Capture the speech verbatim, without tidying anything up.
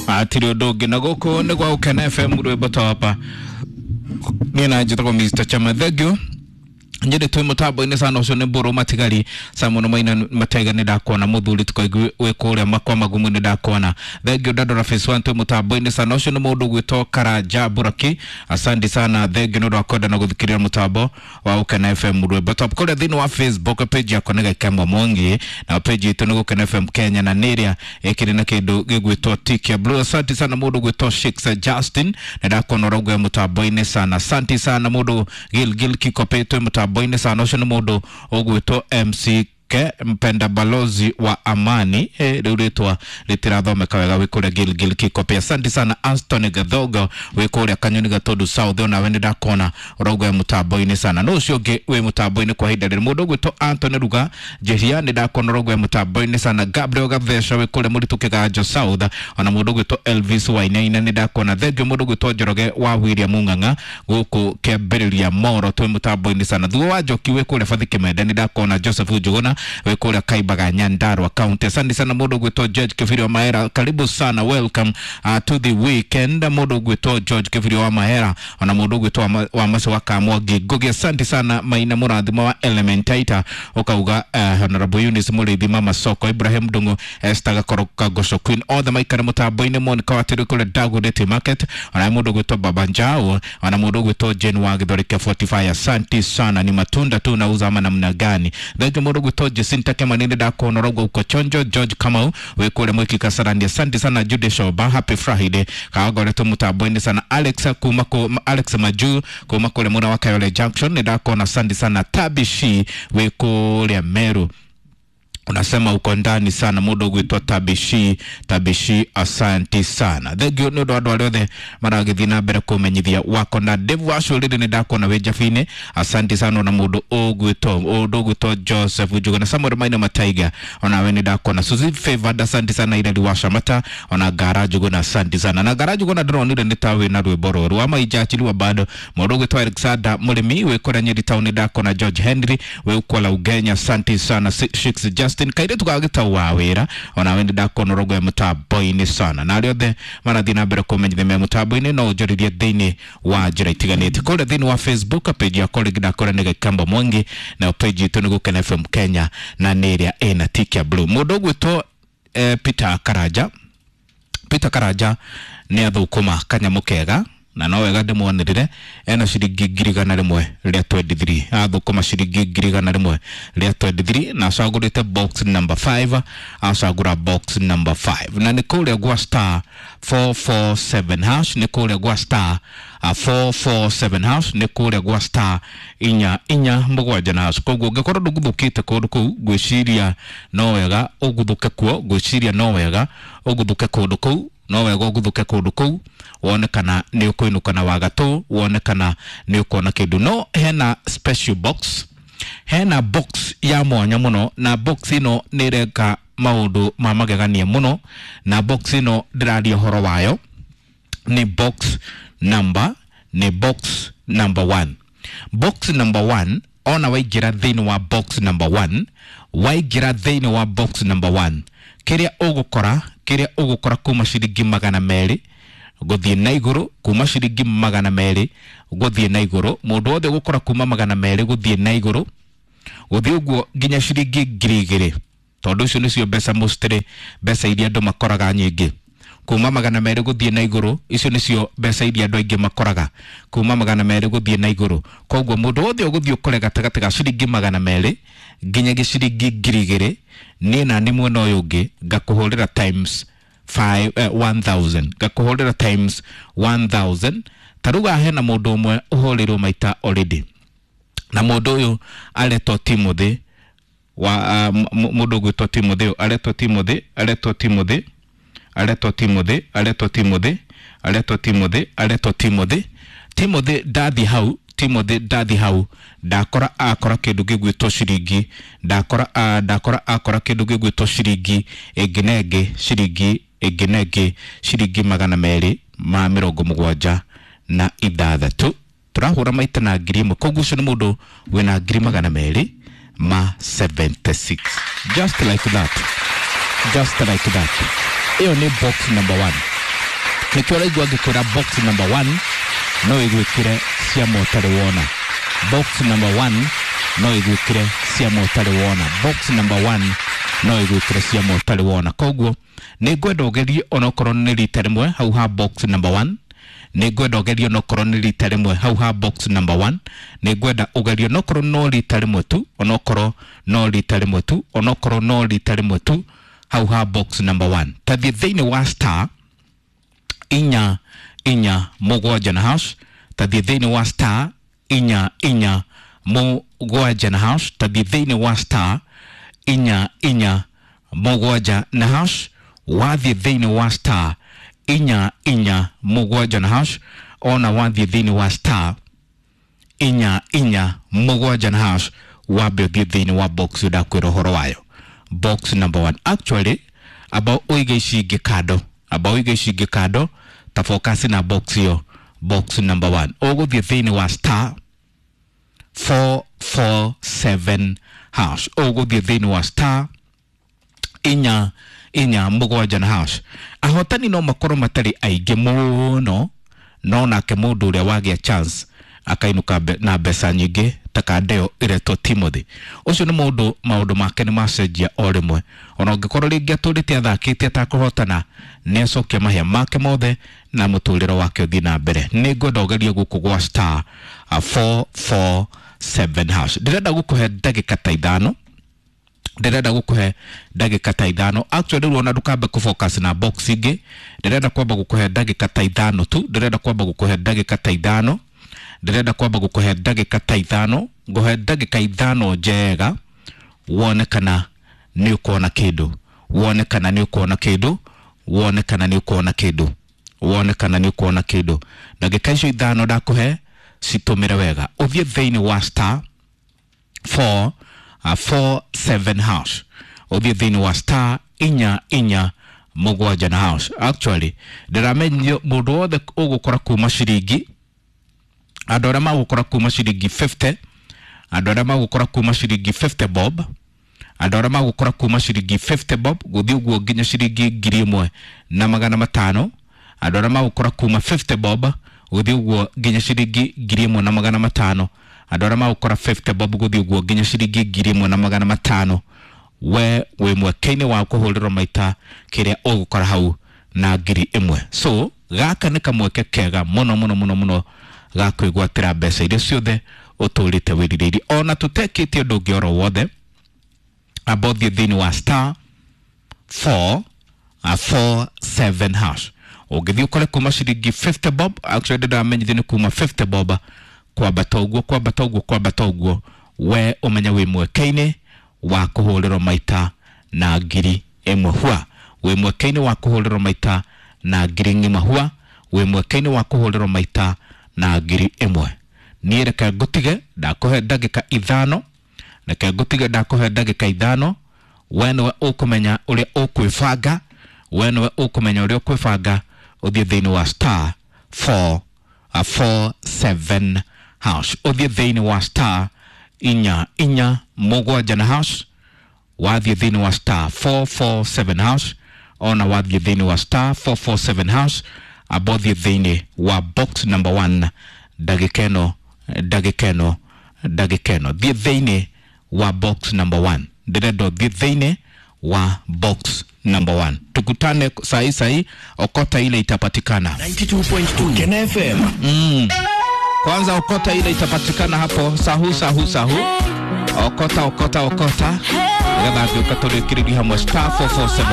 atiri doge na goko ne kwa Ukena F M rwebo hapa nina jitako Mister Chamadhegyo njede twe mutabo ine sana osho ne boro matigari samono maina matega ne dakona muthuri tukaigwe wekuria makwa magumu ne dakona thegyo dadora face one twe mutabo ine sana osho ne mundu gwito Karaja Buraki asante sana thegyo no rakoda na guthikirira mutabo wa Ukena F M rwebo top kole thini wa Facebook page yako nega kembo mongi na page itu no Ukena F M Kenya na neria ekiri na kindu gigwito Tikia Blue asante sana mundu gwito Shiksa Justin ne dakona rogwe mutabo ine sana asante sana mundu Gil Gil Kikope twe mutabo boine sana osho ni modo ogwito M C ke mpenda balozi wa amani e reuretwa litirathome kawega wikore Gil Gil Kikope asante sana Anthony Gathogo wikore Kanyoni Gatodu South ona wende dakona rogo ya mutabo ine sana no sioge we mutabo ine kwa hidare modo ogwito Anthony Ruga Jehia ni dakona rogo ya mutabo ine sana Gabriel Gathesha wikore Murituke Gajo South ona modo ogwito Elvis Waine ine ni dakona thegyo modo ogwito Joroge wa William Munganga guku Keberia Moro twe mutabo ine sana thuo wajoki wikore Fathike Mede ni dakona Joseph Ujugona wekora Kaibaga Nyandarua County asante sana modo gwito George Kefiri wa Mahera karibu sana welcome uh, to the weekend modo gwito George Kefiri wa Mahera ona modo gwito wa, wa Mase waka Mwogi Gogi asante sana Maina Murathima wa Elementaita okauga uh, Honorable Eunice Mulithima Masoko Ibrahim Dungu Estaga Koroka Gosho Queen all the maikara mutabo ine Monica watiri kule Dagoretti Market ona modo gwito Babanjao ona modo gwito Jane Wagidorike forty-five asante sana ni matunda tu nauza ama namna gani thege modo gwito Jacinta Kemanini dako norogo uko Chonjo George Kamau wekule mwiki Kasarandi asante sana Jude Shoba happy Friday kawago leto mutaboini sana Alex kumako Alex Maju kumakule muna waka yole junction ni dako na asante sana Tabishi wekule Meru unasema uko ndani sana mudo gwitwa Tabishi Tabishi asante sana thegyo no do do the maragithina bere kumenyithia wako na Devu ashulide ni dako na wejafine asante sana na mudo ogwito odo gwitwa Joseph Ujuga na Samuel Maina Mataiga ona we ni dako na Suzy Favor asante sana ile liwasha mata ona Garage go na asante sana na Garage go na drone ile nitawe na rweboro rwa maijachiliwa bado mudo gwitwa Alexander Mulimi we kora Nyeri Town dako na George Henry we ukola Ugenya asante sana Shiksa Justin kaire tukagita wawera ona wende dakono rogo ya mutabo ine sana na aliothe marathina bere kumenyithia me mutabo ine no joririe thini wa njira itiganite kule thini wa Facebook page ya kole gidakora nega Kambo Mwangi na page itu ni Ukena F M Kenya na neria ena Tikia Blue mudo gwito eh, Peter Karaja Peter Karaja ni athukuma kanyamu kega na no wega ndimwonirire ena ciringi ngiri igana rimwe ria twenty-three athukuma ciringi ngiri igana rimwe ria twenty-three na acagurite box number five acagura box number five na nikuria gwa star four four seven hash nikuria gwa star uh, four four seven hash nikuria gwa star inya inya mugwanja na hash koguo ngekoro nduguthukite kundu kuu gwiciria no wega uguthuke kuo gwiciria no wega uguthuke kundu kuu no wega uguthuke kundu kuu wone kana ni ukuinuka na wagatu wone kana ni ukona kindu no hena special box hena box ya mwanya muno na box ino nireka maundu ma magegania muno na box ino ndiraria horo wayo ni box number ni box number one box number one ona waigira thini wa box number one waigira thini wa box number one kiria ugukora kiria ugukora kuma ciringi magana meri guthie na iguru kuma ciringi magana meri guthie na iguru mundu wothe gukora kuma magana meri guthie na iguru guthie uguo nginya ciringi ngiri igiri tondu icio nicio mbeca mostly mbeca iria andu makoraga nyingi kuma magana meri guthie na iguru icio nicio mbeca iria andu aingi makoraga kuma magana meri guthie na iguru koguo mundu wothe uguthie ukore gatagati ga ciringi magana meri nginya ciringi ngiri igiri ni na ni mwena uyu ungi ngakuhurira times five uh, one thousand gakuhurira times one thousand taruga hena mundu umwe uhurirwo maita already na mundu uyu aletwa Timothy wa uh, mundu gwitwa Timothy aletwa Timothy aletwa Timothy aletwa Timothy aletwa Timothy aletwa Timothy aletwa Timothy Timothy dathi hau Timothy dathi hau dakora akora kindu gigwitwo ciringi dakora uh, dakora akora kindu gigwitwo ciringi eginenge ciringi eginenge ciringi magana meri ma mirongo mugwanja na ithathatu turahura maita na ngiri imwe koguo ni mundu wina ngiri magana meri ma seventy-six just like that just like that. Hiyo ni box number one. Nikiora igwa gikora box number one no igwikire cia motari wona. Box number one no igwikire cia motari wona. Box number one no igwikire cia motari wona. Koguo nigwenda ugerie onokoro ni rita rimwe hau ha box number one. Nigwenda ugerie onokoro ni rita rimwe hau ha box number one. Nigwenda ugerie onokoro no rita rimwe tu, onokoro no rita rimwe tu, onokoro no rita rimwe tu hau ha box number one. Tathi thini wa star inya inya mugwanja na hash. Tathi thini wa star inya inya mugwanja na hash. Tathi thini wa star inya inya mugwanja na hash. Wathi thini wa star inya inya mugwanja na hash. Ona wathi thini wa star inya inya mugwanja na hash. Wabe thini wa box da kwiro horo wayo. Box number one. Actually, about oige shige kado. About oige shige kado. Ta focus na box yo. Box number one. Ogo the thing was star four four seven hash. Ogo the thing was star inya inya mugwanja na hash. Ahotani no makoro matari aige muno. No na ke mundu uria wagia chance akainuka be, na besa nyingi takadeo ireto Timothy. Ucio ni mundu maundu make ni macenjia o rimwe. Ona ungikorwo ringi aturite athakite atakuhotana necokia mahia make mothe na muturiro wake uthi na mbere. Ni ngwenda ugerie guku gwa star four four seven hash. Ndirenda gukuhe ndagika ta ithano. Ndirenda gukuhe ndagika ta ithano. Actually ruona ndukambe kufocus na box ingi. Ndirenda kwamba gukuhe ndagika ta ithano tu. Ndirenda kwamba gukuhe ndagika ta ithano. Ndirenda kwamba gukuhe ndagika ta ithano. Nguhe ndagika ithano njega. Wone kana ni ukuona kindu. Wone kana ni ukuona kindu. Wone kana ni ukuona kindu. Wone kana ni ukuona kindu. Ndagika icio ithano ndakuhe citumire wega. Uthie thini wa star four four seven hash. Uthie thini wa star inya inya mugwanja na hash. Actually ndiramenyo mundu wothe ugukora kuma ciringi andu aria magukora kuma ciringi fifty, andu aria magukora kuma ciringi fifty bob, andu aria magukora kuma ciringi fifty bob guthii uguo nginya ciringi ngiri imwe na magana matano, andu aria magukora kuma fifty bob guthii uguo nginya ciringi ngiri imwe na magana matano, andu aria magukora fifty bob guthii uguo nginya ciringi ngiri imwe na magana matano. We we mweke-ini wa kuhurirwo maita kiria ugukora hau na ngiri imwe. So gaka ni kamweke kega muno muno muno muno ga kwigwatira mbeca iria ciothe uturite wiririri. Ona tutekite undu ungi oro wothe about the thini wa star four four seven hash. Ugithi ukore kuma ciringi fifty bob. Actually ndamenyithie ni kuma fifty bob kwa batoguo kwa batoguo kwa batoguo. We umenya wi mweke-ini wa kuhurirwo maita na ngiri imwe hua. We mweke-ini wa kuhurirwo maita na ngiri ng'ima hua. We mweke-ini wa kuhurirwo maita na ngiri imwe. Ni reke ngutige ndakuhe ndagika ithano. Reke ngutige ndakuhe ndagika ithano. We niwe ukumenya uria ukwibanga. We niwe ukumenya uria ukwibanga. Uthie thini wa star four four seven hash. Uthie thini wa star inya inya mugwanja na hash. Wathie thini wa star four four seven hash. Ona wathie thini wa star four four seven hash. Abothie thini wa box number one. Dagikeno dagikeno dagikeno. Thie thini wa box number one. Ndiredo thie thini wa box number one. Tukutane sahi sahi okota ile itapatikana ninety-two point two Ken F M. Mm. Kwanza okota ile itapatikana hapo sahu sahu sahu. Okota okota okota. Gaba ukatole kiridi hamwe star four four seven